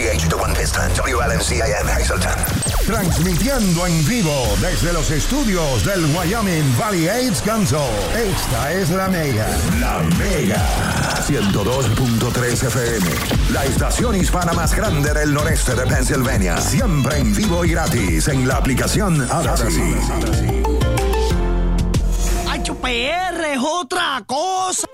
KTTH, The One Piston, WLMCAM, Hazleton. Transmitiendo en vivo desde los estudios del Wyoming Valley AIDS Council. Esta es La Mega. La Mega. 102.3 FM. La estación hispana más grande del noreste de Pennsylvania. Siempre en vivo y gratis en la aplicación Odyssey. ¡Ay, PR es otra cosa!